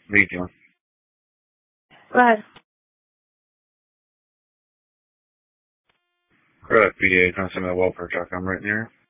What are you doing? What? We're at PA, trying to send me a welfare check. I'm right near.